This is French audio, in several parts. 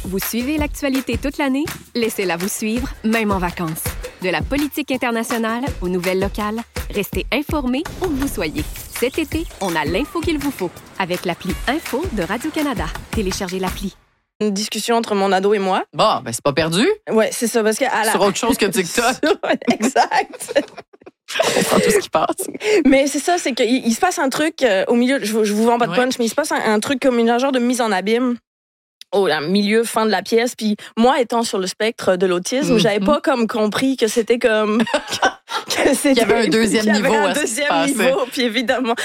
Vous suivez l'actualité toute l'année? Laissez-la vous suivre, même en vacances. De la politique internationale aux nouvelles locales, restez informés où que vous soyez. Cet été, on a l'info qu'il vous faut avec l'appli Info de Radio-Canada. Téléchargez l'appli. Une discussion entre mon ado et moi. Bon, ben c'est pas perdu. Ouais, c'est ça, parce que sur autre chose que TikTok. Exact. On comprend tout ce qui passe. Mais c'est ça, c'est qu'il se passe un truc au milieu, je vous vends pas de punch, mais il se passe un truc comme un genre de mise en abîme au milieu, fin de la pièce. Puis moi, étant sur le spectre de l'autisme, j'avais pas comme compris que c'était comme... Il y avait un deuxième niveau à ce qui se passait. Puis évidemment,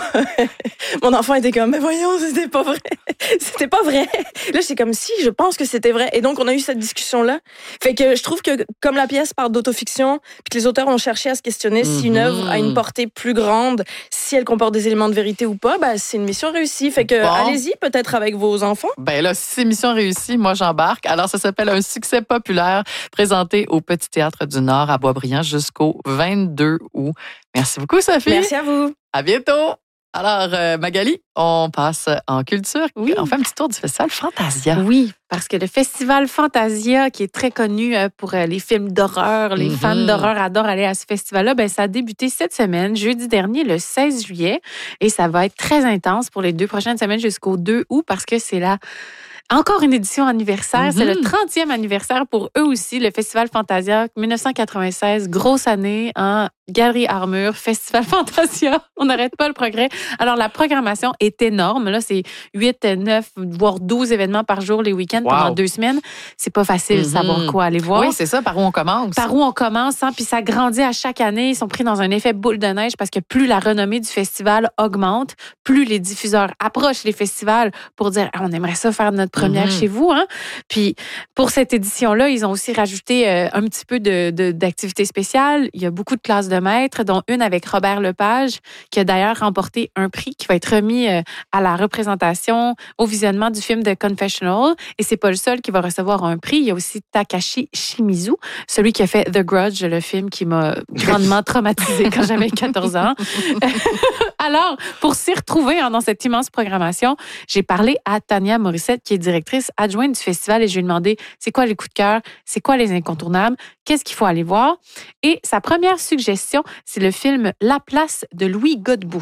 mon enfant était comme, mais voyons, c'était pas vrai. C'était pas vrai. Là, j'étais comme, si, je pense que c'était vrai. Et donc, on a eu cette discussion-là. Fait que je trouve que comme la pièce parle d'autofiction, puis que les auteurs ont cherché à se questionner si une œuvre a une portée plus grande, si elle comporte des éléments de vérité ou pas, ben, c'est une mission réussie. Fait que allez-y, peut-être avec vos enfants. Ben là, si c'est mission réussie, moi, j'embarque. Alors, ça s'appelle Un succès populaire, présenté au Petit Théâtre du Nord à Boisbriand jusqu'au 22 août. Merci beaucoup, Sophie. Merci à vous. À bientôt. Alors, Magali, on passe en culture. Oui. On fait un petit tour du festival Fantasia. Oui, parce que le festival Fantasia, qui est très connu pour les films d'horreur, les fans d'horreur adorent aller à ce festival-là, ben, ça a débuté cette semaine, jeudi dernier, le 16 juillet, et ça va être très intense pour les 2 prochaines semaines jusqu'au 2 août, parce que c'est encore une édition anniversaire. C'est le 30e anniversaire pour eux aussi, le Festival Fantasia 1996. Grosse année, hein? Galerie Armure, Festival Fantasia. On n'arrête pas le progrès. Alors, la programmation est énorme. Là, c'est 8, 9, voire 12 événements par jour les week-ends pendant 2 semaines. C'est pas facile de savoir quoi aller voir. Oui, c'est ça. Par où on commence? Par où on commence, hein? Puis ça grandit à chaque année. Ils sont pris dans un effet boule de neige parce que plus la renommée du festival augmente, plus les diffuseurs approchent les festivals pour dire on aimerait ça faire notre première chez vous. Hein? Puis pour cette édition-là, ils ont aussi rajouté un petit peu d'activités spéciales. Il y a beaucoup de classes de maîtres, dont une avec Robert Lepage, qui a d'ailleurs remporté un prix qui va être remis à la représentation, au visionnement du film The Confessional. Et c'est pas le seul qui va recevoir un prix. Il y a aussi Takashi Shimizu, celui qui a fait The Grudge, le film qui m'a grandement traumatisée quand j'avais 14 ans. Alors, pour s'y retrouver dans cette immense programmation, j'ai parlé à Tania Morissette, qui est directrice adjointe du festival, et je lui ai demandé c'est quoi les coups de cœur, c'est quoi les incontournables, qu'est-ce qu'il faut aller voir. Et sa première suggestion, c'est le film La place de Louis Godbout.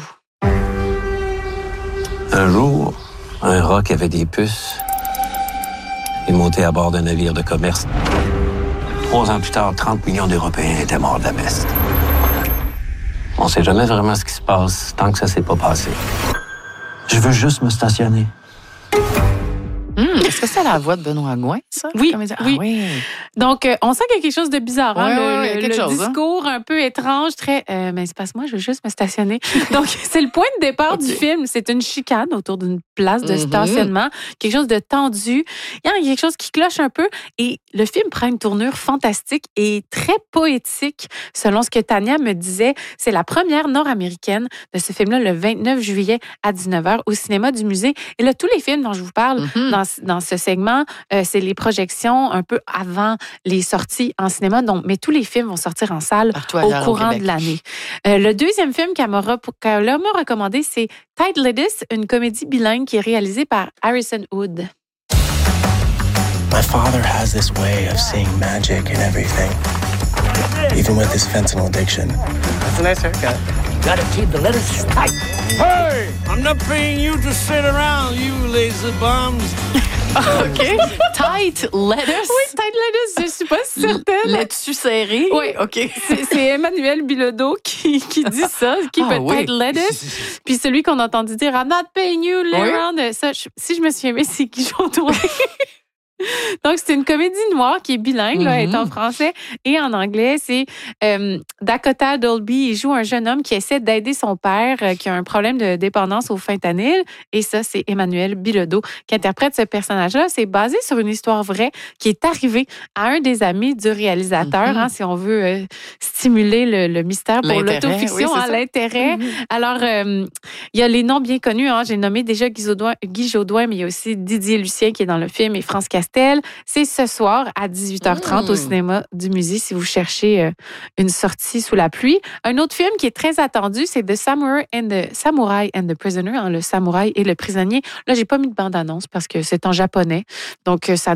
Un jour, un rat qui avait des puces est monté à bord d'un navire de commerce. 3 ans plus tard, 30 millions d'Européens étaient morts de la peste. On ne sait jamais vraiment ce qui se passe tant que ça s'est pas passé. Je veux juste me stationner. Est-ce que c'est la voix de Benoît Gouin, ça? Oui, oui. Oui. Donc, on sent qu'il y a quelque chose de bizarre. Le chose, discours un peu étrange, très... mais c'est parce que moi, je veux juste me stationner. Donc, c'est le point de départ du film. C'est une chicane autour d'une place de stationnement. Quelque chose de tendu. Il y a quelque chose qui cloche un peu. Et le film prend une tournure fantastique et très poétique. Selon ce que Tania me disait, c'est la première nord-américaine de ce film-là, le 29 juillet à 19h au cinéma du musée. Et là, tous les films dont je vous parle dans ce segment, c'est les projections un peu avant les sorties en cinéma. Donc, mais tous les films vont sortir en salle au courant de l'année. Le deuxième film qu'elle m'a recommandé, c'est Tight Ladies, une comédie bilingue qui est réalisée par Harrison Wood. My father has this way of seeing magic in everything, even with his fentanyl addiction. That's a nice haircut. Gotta keep the lettuce tight. Hey, I'm not paying you to sit around, you laser bombs. OK. Tight lettuce. Oui, Tight lettuce, je suis pas certaine. Laitue serrée. Oui, OK. C'est Emmanuel Bilodeau qui dit ça, qui peut tight lettuce. Puis celui qu'on a entendu dire I'm not paying you, lay around. Ça, si je me souviens bien, c'est Guy Jodoin. Donc, c'est une comédie noire qui est bilingue, là, elle est en français et en anglais. C'est Dakota Dolby. Il joue un jeune homme qui essaie d'aider son père qui a un problème de dépendance au fentanyl. Et ça, c'est Emmanuel Bilodeau qui interprète ce personnage-là. C'est basé sur une histoire vraie qui est arrivée à un des amis du réalisateur, hein, si on veut stimuler le mystère pour l'autofiction, l'intérêt. Alors, il y a les noms bien connus. Hein. J'ai nommé déjà Guy Jodoin, mais il y a aussi Didier Lucien qui est dans le film et France Castel. C'est ce soir à 18h30 au cinéma du musée si vous cherchez une sortie sous la pluie. Un autre film qui est très attendu, c'est The Samurai and the Prisoner, hein, le samouraï et le prisonnier. Là, j'ai pas mis de bande-annonce parce que c'est en japonais. Donc, ça